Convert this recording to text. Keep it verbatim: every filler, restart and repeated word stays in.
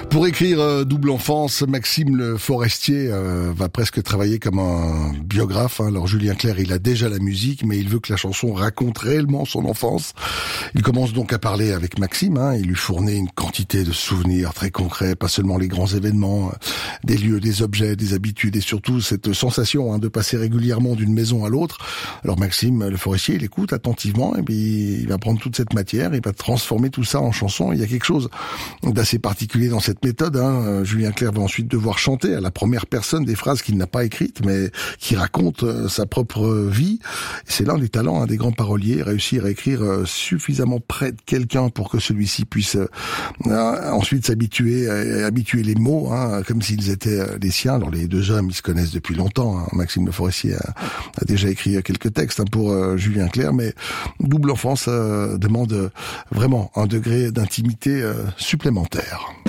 Pour écrire euh, Double Enfance, Maxime Le Forestier euh, va presque travailler comme un biographe. Hein. Alors Julien Clerc, il a déjà la musique, mais il veut que la chanson raconte réellement son enfance. Il commence donc à parler avec Maxime. Hein. Il lui fournit une quantité de souvenirs très concrets, pas seulement les grands événements, euh, des lieux, des objets, des habitudes, et surtout cette sensation hein, de passer régulièrement d'une maison à l'autre. Alors Maxime Le Forestier, il écoute attentivement, et puis il va prendre toute cette matière, il va transformer tout ça en chanson. Il y a quelque chose d'assez particulier dans cette méthode. Hein. Julien Clerc va ensuite devoir chanter à la première personne des phrases qu'il n'a pas écrites, mais qui racontent euh, sa propre vie. C'est l'un des talents hein, des grands paroliers, réussir à écrire euh, suffisamment près de quelqu'un pour que celui-ci puisse euh, ensuite s'habituer, euh, habituer les mots, hein, comme s'ils étaient euh, les siens. Alors les deux hommes, ils se connaissent depuis longtemps. Hein. Maxime Le Forestier a, a déjà écrit quelques textes hein, pour euh, Julien Clerc, mais Double Enfance euh, demande vraiment un degré d'intimité euh, supplémentaire.